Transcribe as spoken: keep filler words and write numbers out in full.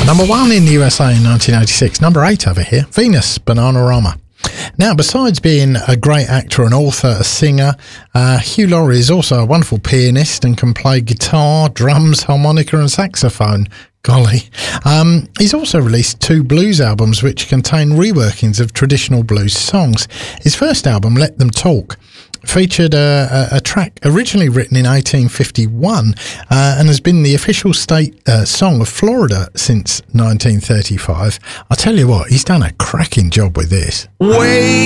Number one in the U S A in nineteen eighty-six. Number eight over here, Venus, Bananarama. Now, besides being a great actor, an author, a singer, uh, Hugh Laurie is also a wonderful pianist and can play guitar, drums, harmonica and saxophone. Golly. Um, he's also released two blues albums which contain reworkings of traditional blues songs. His first album, Let Them Talk, featured a, a, a track originally written in eighteen fifty-one uh, and has been the official state uh, song of Florida since nineteen thirty-five. I'll tell you what, he's done a cracking job with this. Way